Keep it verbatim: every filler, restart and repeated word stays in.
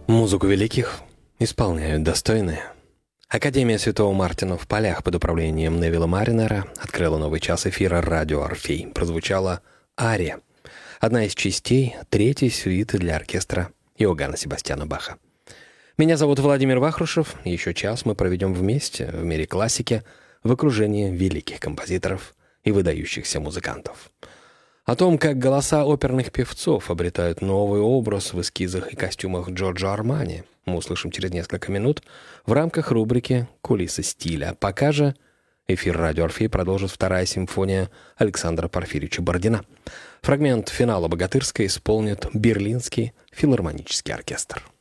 Музыку великих исполняют достойные. Академия Святого Мартина в Полях под управлением Невилла Маринера открыла новый час эфира «Радио Орфей». Прозвучала ария, одна из частей третьей сюиты для оркестра Иоганна Себастьяна Баха. Меня зовут Владимир Вахрушев. Еще час мы проведем вместе в мире классики в окружении великих композиторов и выдающихся музыкантов. О том, как голоса оперных певцов обретают новый образ в эскизах и костюмах Джорджо Армани, мы услышим через несколько минут в рамках рубрики «Кулисы стиля». Пока же эфир «Радио Орфей» продолжит вторая симфония Александра Порфирьевича Бородина. Фрагмент финала «Богатырской» исполнит Берлинский филармонический оркестр.